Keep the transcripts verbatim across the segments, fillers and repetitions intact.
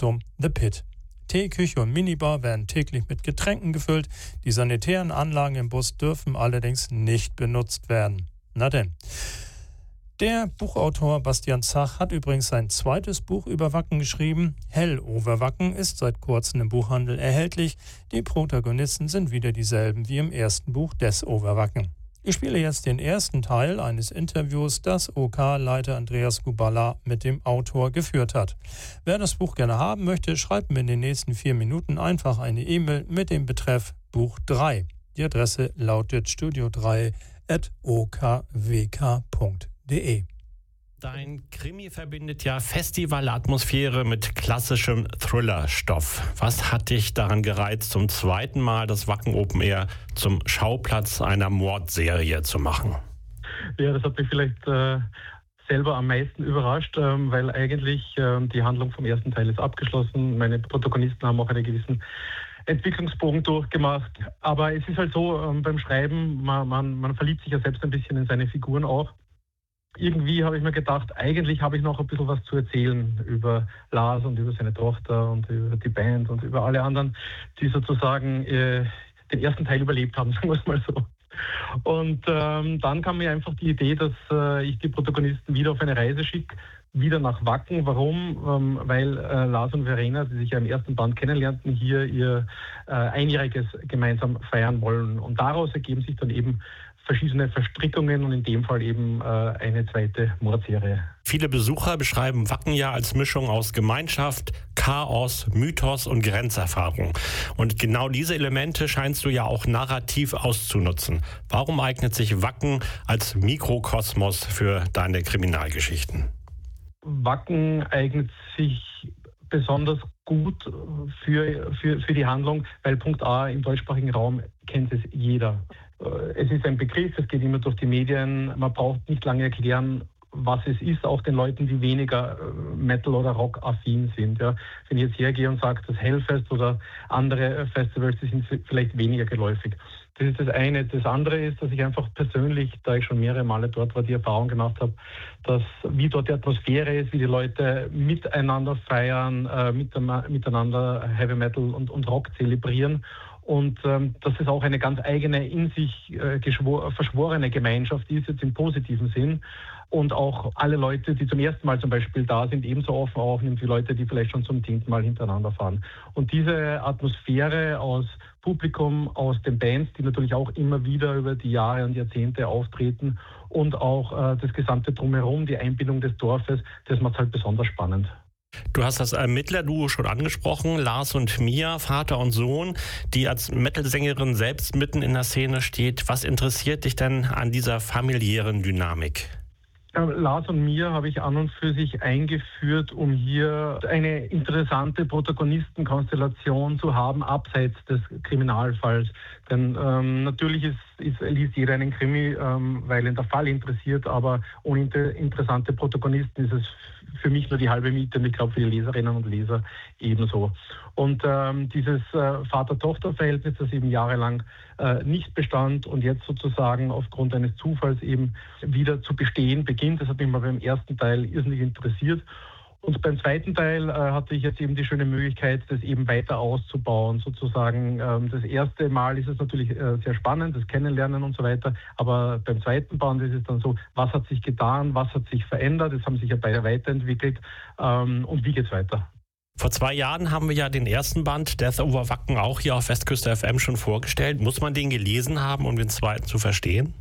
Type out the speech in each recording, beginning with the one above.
zum The Pit. Tee, Küche und Minibar werden täglich mit Getränken gefüllt. Die sanitären Anlagen im Bus dürfen allerdings nicht benutzt werden. Na denn. Der Buchautor Bastian Zach hat übrigens sein zweites Buch über Wacken geschrieben. Hell over Wacken ist seit kurzem im Buchhandel erhältlich. Die Protagonisten sind wieder dieselben wie im ersten Buch des Over Wacken. Ich spiele jetzt den ersten Teil eines Interviews, das O K-Leiter Andreas Guballa mit dem Autor geführt hat. Wer das Buch gerne haben möchte, schreibt mir in den nächsten vier Minuten einfach eine E-Mail mit dem Betreff Buch drei. Die Adresse lautet studio drei at o k w k punkt de. Dein Krimi verbindet ja Festivalatmosphäre mit klassischem Thriller-Stoff. Was hat dich daran gereizt, zum zweiten Mal das Wacken Open Air zum Schauplatz einer Mordserie zu machen? Ja, das hat mich vielleicht äh, selber am meisten überrascht, ähm, weil eigentlich äh, die Handlung vom ersten Teil ist abgeschlossen. Meine Protagonisten haben auch einen gewissen Entwicklungsbogen durchgemacht. Aber es ist halt so, ähm, beim Schreiben, man, man, man verliebt sich ja selbst ein bisschen in seine Figuren auch. Irgendwie habe ich mir gedacht, eigentlich habe ich noch ein bisschen was zu erzählen über Lars und über seine Tochter und über die Band und über alle anderen, die sozusagen äh, den ersten Teil überlebt haben, sagen wir es mal so. Und ähm, dann kam mir einfach die Idee, dass äh, ich die Protagonisten wieder auf eine Reise schicke, wieder nach Wacken. Warum? Ähm, weil äh, Lars und Verena, die sich ja im ersten Band kennenlernten, hier ihr äh, Einjähriges gemeinsam feiern wollen. Und daraus ergeben sich dann eben verschiedene Verstrickungen und in dem Fall eben äh, eine zweite Mordserie. Viele Besucher beschreiben Wacken ja als Mischung aus Gemeinschaft, Chaos, Mythos und Grenzerfahrung. Und genau diese Elemente scheinst du ja auch narrativ auszunutzen. Warum eignet sich Wacken als Mikrokosmos für deine Kriminalgeschichten? Wacken eignet sich besonders gut für, für, für die Handlung, weil Punkt A, im deutschsprachigen Raum kennt es jeder. Es ist ein Begriff, es geht immer durch die Medien, man braucht nicht lange erklären, was es ist, auch den Leuten, die weniger Metal- oder Rock-affin sind. Ja. Wenn ich jetzt hergehe und sage, das Hellfest oder andere Festivals, die sind vielleicht weniger geläufig. Das ist das eine. Das andere ist, dass ich einfach persönlich, da ich schon mehrere Male dort war, die Erfahrung gemacht habe, dass wie dort die Atmosphäre ist, wie die Leute miteinander feiern, äh, miteinander Heavy Metal und, und Rock zelebrieren. Und ähm, dass es auch eine ganz eigene, in sich äh, geschwor- verschworene Gemeinschaft ist, jetzt im positiven Sinn. Und auch alle Leute, die zum ersten Mal zum Beispiel da sind, ebenso offen aufnimmt wie Leute, die vielleicht schon zum zehnten Mal hintereinander fahren. Und diese Atmosphäre aus Publikum, aus den Bands, die natürlich auch immer wieder über die Jahre und Jahrzehnte auftreten und auch äh, das gesamte Drumherum, die Einbindung des Dorfes, das macht es halt besonders spannend. Du hast das Ermittlerduo schon angesprochen, Lars und Mia, Vater und Sohn, die als Metal-Sängerin selbst mitten in der Szene steht. Was interessiert dich denn an dieser familiären Dynamik? Lars und Mia habe ich an und für sich eingeführt, um hier eine interessante Protagonistenkonstellation zu haben, abseits des Kriminalfalls. Denn ähm, natürlich ist, ist, liest jeder einen Krimi, ähm, weil ihn der Fall interessiert, aber ohne inter- interessante Protagonisten ist es für mich nur die halbe Miete und ich glaube für die Leserinnen und Leser ebenso. Und ähm, dieses äh, Vater-Tochter-Verhältnis, das eben jahrelang äh, nicht bestand und jetzt sozusagen aufgrund eines Zufalls eben wieder zu bestehen beginnt, das hat mich mal beim ersten Teil irrsinnig interessiert. Und beim zweiten Teil äh, hatte ich jetzt eben die schöne Möglichkeit, das eben weiter auszubauen, sozusagen. Ähm, das erste Mal ist es natürlich äh, sehr spannend, das Kennenlernen und so weiter, aber beim zweiten Band ist es dann so, was hat sich getan, was hat sich verändert, es haben sich ja beide weiterentwickelt ähm, und wie geht's weiter? Vor zwei Jahren haben wir ja den ersten Band Death Over Wacken auch hier auf Westküste F M schon vorgestellt. Muss man den gelesen haben, um den zweiten zu verstehen?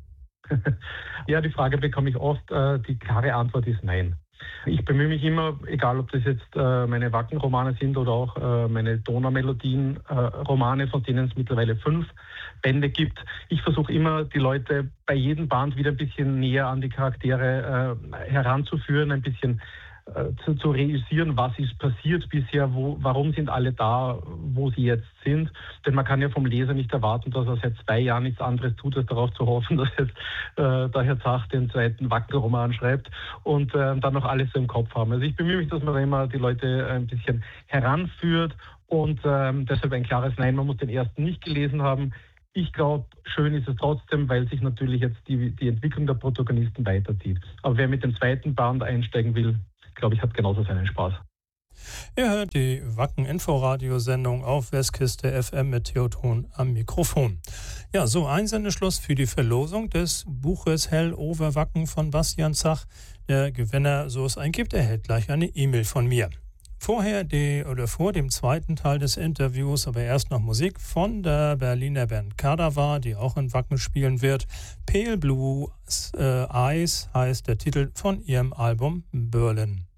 Ja, die Frage bekomme ich oft. Äh, die klare Antwort ist nein. Ich bemühe mich immer, egal ob das jetzt äh, meine Wacken-Romane sind oder auch äh, meine Donaumelodien-Romane, äh, von denen es mittlerweile fünf Bände gibt. Ich versuche immer, die Leute bei jedem Band wieder ein bisschen näher an die Charaktere äh, heranzuführen, ein bisschen äh, zu, zu realisieren, was ist passiert bisher, wo, warum sind alle da, wo sie jetzt sind. Denn man kann ja vom Leser nicht erwarten, dass er seit zwei Jahren nichts anderes tut, als darauf zu hoffen, dass jetzt äh, der Herr Zach den zweiten Wackelroman schreibt und äh, dann noch alles so im Kopf haben. Also ich bemühe mich, dass man da immer die Leute ein bisschen heranführt und ähm, deshalb ein klares Nein, man muss den ersten nicht gelesen haben. Ich glaube, schön ist es trotzdem, weil sich natürlich jetzt die, die Entwicklung der Protagonisten weiterzieht. Aber wer mit dem zweiten Band einsteigen will, glaube ich, hat genauso seinen Spaß. Ihr hört die Wacken-Inforadiosendung auf Westküste F M mit Theoton am Mikrofon. Ja, so Einsendeschluss für die Verlosung des Buches Hell over Wacken von Bastian Zach. Der Gewinner, so es einen gibt, erhält gleich eine E-Mail von mir. Vorher die, oder vor dem zweiten Teil des Interviews, aber erst noch Musik von der Berliner Band Kadaver, die auch in Wacken spielen wird. Pale Blue äh, Eyes heißt der Titel von ihrem Album Berlin.